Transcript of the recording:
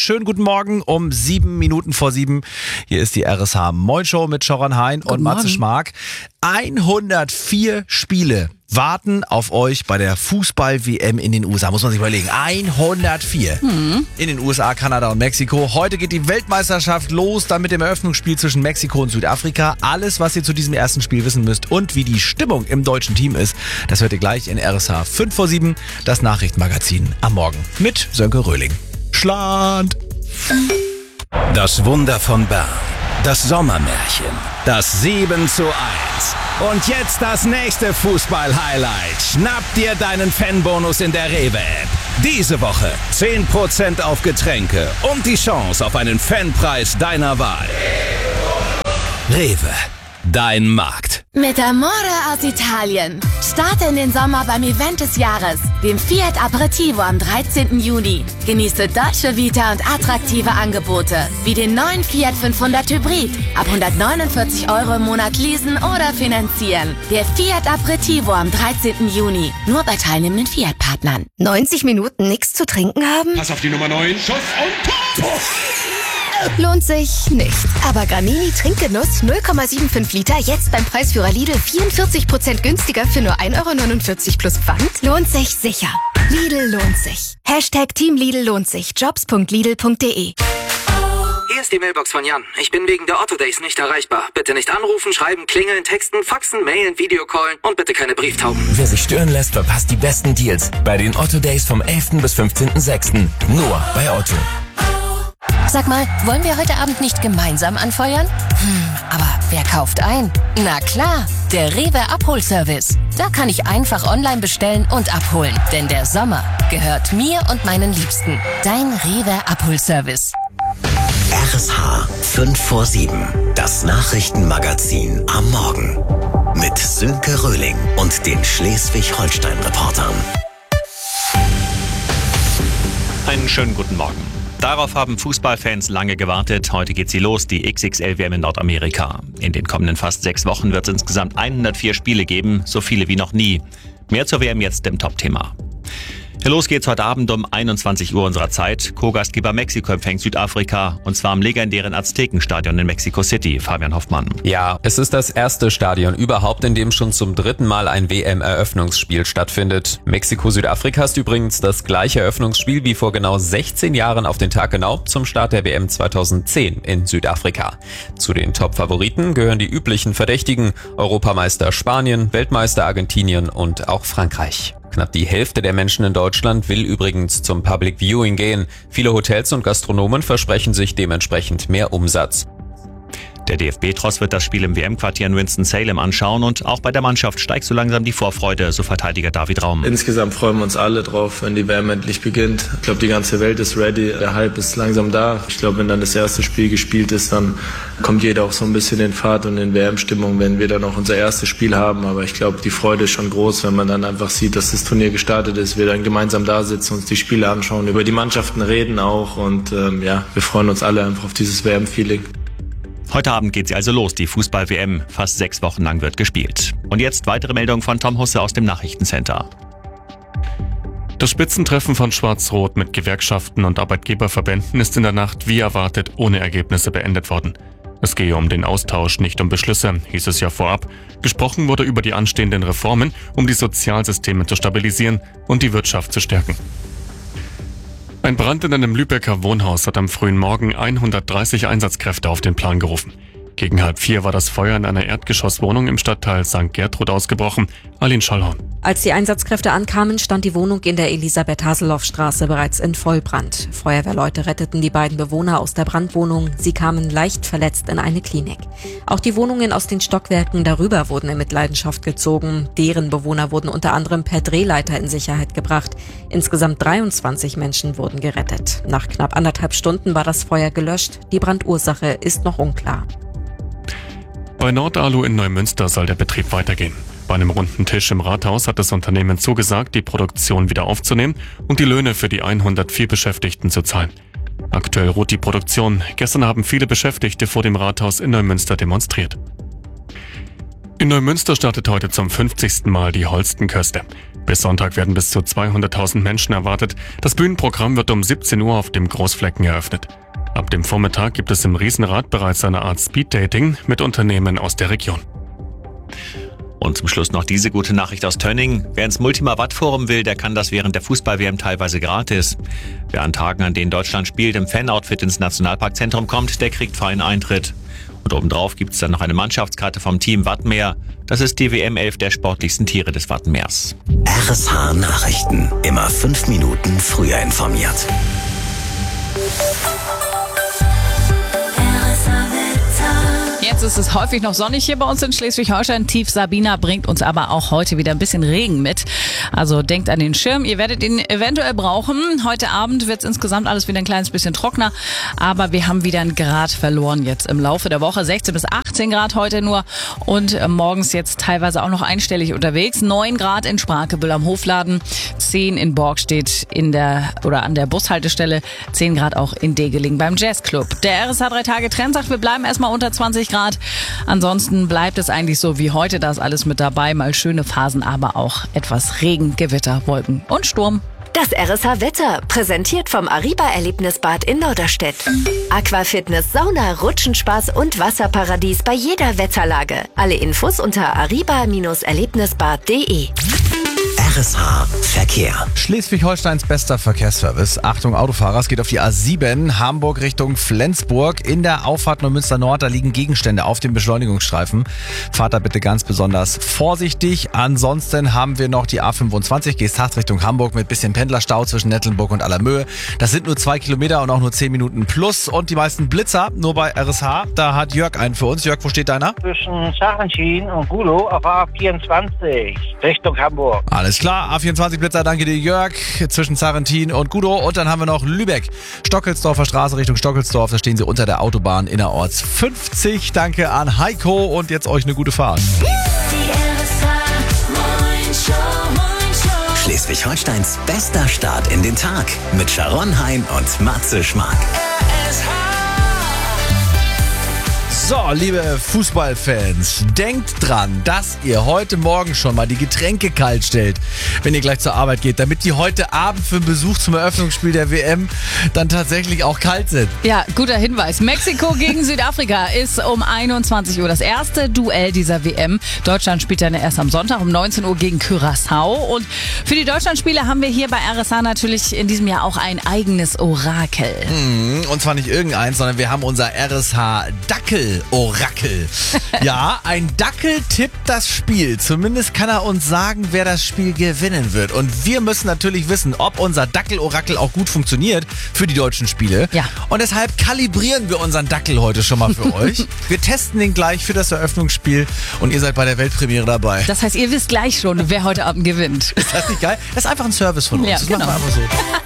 Schönen guten Morgen um 7 Minuten vor 7. Hier ist die RSH Moin Show mit Schoran Hein und Matze Schmark. 104 Spiele warten auf euch bei der Fußball-WM in den USA. Muss man sich überlegen. 104. In den USA, Kanada und Mexiko. Heute geht die Weltmeisterschaft los, dann mit dem Eröffnungsspiel zwischen Mexiko und Südafrika. Alles, was ihr zu diesem ersten Spiel wissen müsst und wie die Stimmung im deutschen Team ist, das hört ihr gleich in RSH 5 vor 7, das Nachrichtenmagazin am Morgen mit Sönke Röhling. Schland! Das Wunder von Bern. Das Sommermärchen. Das 7:1. Und jetzt das nächste Fußball-Highlight. Schnapp dir deinen Fanbonus in der Rewe-App. Diese Woche 10% auf Getränke und die Chance auf einen Fanpreis deiner Wahl. Rewe, dein Markt. Mit Amore aus Italien. Starte in den Sommer beim Event des Jahres, dem Fiat Aperitivo am 13. Juni. Genieße Dolce Vita und attraktive Angebote, wie den neuen Fiat 500 Hybrid. Ab 149 € im Monat leasen oder finanzieren. Der Fiat Aperitivo am 13. Juni. Nur bei teilnehmenden Fiat-Partnern. 90 Minuten nichts zu trinken haben? Pass auf die Nummer 9. Schuss und Tor! Lohnt sich nicht. Aber Granini Trinkgenuss 0,75 Liter jetzt beim Preisführer Lidl 44% günstiger für nur 1,49 € plus Pfand? Lohnt sich sicher. Lidl lohnt sich. Hashtag Team Lidl lohnt sich. Jobs.lidl.de. Hier ist die Mailbox von Jan. Ich bin wegen der Otto Days nicht erreichbar. Bitte nicht anrufen, schreiben, klingeln, texten, faxen, mailen, Videocallen und bitte keine Brieftauben. Wer sich stören lässt, verpasst die besten Deals bei den Otto Days vom 11. bis 15.06. Nur bei Otto. Sag mal, wollen wir heute Abend nicht gemeinsam anfeuern? Aber wer kauft ein? Na klar, der Rewe Abholservice. Da kann ich einfach online bestellen und abholen. Denn der Sommer gehört mir und meinen Liebsten. Dein Rewe Abholservice. RSH 5 vor 7. Das Nachrichtenmagazin am Morgen. Mit Sönke Röhling und den Schleswig-Holstein-Reportern. Einen schönen guten Morgen. Darauf haben Fußballfans lange gewartet. Heute geht sie los, die XXL-WM in Nordamerika. In den kommenden fast 6 Wochen wird es insgesamt 104 Spiele geben, so viele wie noch nie. Mehr zur WM jetzt im Top-Thema. Los geht's heute Abend um 21 Uhr unserer Zeit. Co-Gastgeber Mexiko empfängt Südafrika, und zwar im legendären Aztekenstadion in Mexico City. Fabian Hoffmann. Ja, es ist das erste Stadion überhaupt, in dem schon zum 3. Mal ein WM-Eröffnungsspiel stattfindet. Mexiko-Südafrika ist übrigens das gleiche Eröffnungsspiel wie vor genau 16 Jahren auf den Tag genau zum Start der WM 2010 in Südafrika. Zu den Top-Favoriten gehören die üblichen Verdächtigen: Europameister Spanien, Weltmeister Argentinien und auch Frankreich. Knapp die Hälfte der Menschen in Deutschland will übrigens zum Public Viewing gehen. Viele Hotels und Gastronomen versprechen sich dementsprechend mehr Umsatz. Der DFB-Tross wird das Spiel im WM-Quartier in Winston-Salem anschauen, und auch bei der Mannschaft steigt so langsam die Vorfreude, so Verteidiger David Raum. Insgesamt freuen wir uns alle drauf, wenn die WM endlich beginnt. Ich glaube, die ganze Welt ist ready, der Hype ist langsam da. Ich glaube, wenn dann das erste Spiel gespielt ist, dann kommt jeder auch so ein bisschen in Fahrt und in WM-Stimmung, wenn wir dann auch unser erstes Spiel haben. Aber ich glaube, die Freude ist schon groß, wenn man dann einfach sieht, dass das Turnier gestartet ist, wir dann gemeinsam da sitzen, uns die Spiele anschauen, über die Mannschaften reden auch, und wir freuen uns alle einfach auf dieses WM-Feeling. Heute Abend geht sie also los, die Fußball-WM. Fast 6 Wochen lang wird gespielt. Und jetzt weitere Meldungen von Tom Husse aus dem Nachrichtencenter. Das Spitzentreffen von Schwarz-Rot mit Gewerkschaften und Arbeitgeberverbänden ist in der Nacht wie erwartet ohne Ergebnisse beendet worden. Es gehe um den Austausch, nicht um Beschlüsse, hieß es ja vorab. Gesprochen wurde über die anstehenden Reformen, um die Sozialsysteme zu stabilisieren und die Wirtschaft zu stärken. Ein Brand in einem Lübecker Wohnhaus hat am frühen Morgen 130 Einsatzkräfte auf den Plan gerufen. Gegen 3:30 war das Feuer in einer Erdgeschosswohnung im Stadtteil St. Gertrud ausgebrochen. Aline Schallhorn. Als die Einsatzkräfte ankamen, stand die Wohnung in der Elisabeth-Haseloff-Straße bereits in Vollbrand. Feuerwehrleute retteten die beiden Bewohner aus der Brandwohnung. Sie kamen leicht verletzt in eine Klinik. Auch die Wohnungen aus den Stockwerken darüber wurden in Mitleidenschaft gezogen. Deren Bewohner wurden unter anderem per Drehleiter in Sicherheit gebracht. Insgesamt 23 Menschen wurden gerettet. Nach knapp 1,5 Stunden war das Feuer gelöscht. Die Brandursache ist noch unklar. Bei Nordalu in Neumünster soll der Betrieb weitergehen. Bei einem runden Tisch im Rathaus hat das Unternehmen zugesagt, die Produktion wieder aufzunehmen und die Löhne für die 104 Beschäftigten zu zahlen. Aktuell ruht die Produktion. Gestern haben viele Beschäftigte vor dem Rathaus in Neumünster demonstriert. In Neumünster startet heute zum 50. Mal die Holstenküste. Bis Sonntag werden bis zu 200.000 Menschen erwartet. Das Bühnenprogramm wird um 17 Uhr auf dem Großflecken eröffnet. Ab dem Vormittag gibt es im Riesenrad bereits eine Art Speeddating mit Unternehmen aus der Region. Und zum Schluss noch diese gute Nachricht aus Tönning. Wer ins Multima Watt Forum will, der kann das während der Fußball-WM teilweise gratis. Wer an Tagen, an denen Deutschland spielt, im Fan-Outfit ins Nationalparkzentrum kommt, der kriegt freien Eintritt. Und obendrauf gibt es dann noch eine Mannschaftskarte vom Team Wattenmeer. Das ist die WM11 der sportlichsten Tiere des Wattenmeers. RSH Nachrichten. Immer 5 Minuten früher informiert. Jetzt ist es häufig noch sonnig hier bei uns in Schleswig-Holstein. Tief Sabina bringt uns aber auch heute wieder ein bisschen Regen mit. Also denkt an den Schirm, ihr werdet ihn eventuell brauchen. Heute Abend wird es insgesamt alles wieder ein kleines bisschen trockener. Aber wir haben wieder einen Grad verloren jetzt im Laufe der Woche. 16 bis 18 Grad heute nur und morgens jetzt teilweise auch noch einstellig unterwegs. 9 Grad in Sprakebüll am Hofladen, 10 in Borgstedt an der Bushaltestelle, 10 Grad auch in Degeling beim Jazzclub. Der RSH 3 Tage Trend sagt, wir bleiben erstmal unter 20 Grad. Ansonsten bleibt es eigentlich so wie heute, da ist alles mit dabei, mal schöne Phasen, aber auch etwas Regen, Gewitter, Wolken und Sturm. Das RSH Wetter, präsentiert vom Ariba Erlebnisbad in Norderstedt. Aquafitness, Sauna, Rutschenspaß und Wasserparadies bei jeder Wetterlage. Alle Infos unter ariba-erlebnisbad.de. RSH Verkehr. Schleswig-Holsteins bester Verkehrsservice. Achtung Autofahrer, es geht auf die A7 Hamburg Richtung Flensburg. In der Auffahrt Neumünster Nord, da liegen Gegenstände auf dem Beschleunigungsstreifen. Fahrt da bitte ganz besonders vorsichtig. Ansonsten haben wir noch die A25, Geesthacht Richtung Hamburg mit bisschen Pendlerstau zwischen Nettlenburg und Allermöhe. Das sind nur 2 Kilometer und auch nur 10 Minuten plus. Und die meisten Blitzer nur bei RSH. Da hat Jörg einen für uns. Jörg, wo steht deiner? Zwischen Sarrentin und Gulo auf A24 Richtung Hamburg. Alles klar, A24 Blitzer, danke dir Jörg, zwischen Sarrentin und Gudo. Und dann haben wir noch Lübeck, Stockelsdorfer Straße Richtung Stockelsdorf, da stehen sie unter der Autobahn innerorts 50. Danke an Heiko und jetzt euch eine gute Fahrt. Schleswig-Holsteins bester Start in den Tag mit Sharon Hein und Matze Schmark. So, liebe Fußballfans, denkt dran, dass ihr heute Morgen schon mal die Getränke kalt stellt, wenn ihr gleich zur Arbeit geht, damit die heute Abend für den Besuch zum Eröffnungsspiel der WM dann tatsächlich auch kalt sind. Ja, guter Hinweis. Mexiko gegen Südafrika ist um 21 Uhr das erste Duell dieser WM. Deutschland spielt dann erst am Sonntag um 19 Uhr gegen Curaçao. Und für die Deutschlandspiele haben wir hier bei RSH natürlich in diesem Jahr auch ein eigenes Orakel. Und zwar nicht irgendeins, sondern wir haben unser RSH Dackel-Orakel. Ja, ein Dackel tippt das Spiel. Zumindest kann er uns sagen, wer das Spiel gewinnen wird. Und wir müssen natürlich wissen, ob unser Dackel-Orakel auch gut funktioniert für die deutschen Spiele. Ja. Und deshalb kalibrieren wir unseren Dackel heute schon mal für euch. Wir testen den gleich für das Eröffnungsspiel und ihr seid bei der Weltpremiere dabei. Das heißt, ihr wisst gleich schon, wer heute Abend gewinnt. Ist das nicht geil? Das ist einfach ein Service von uns. Ja, das genau. machen wir einfach so.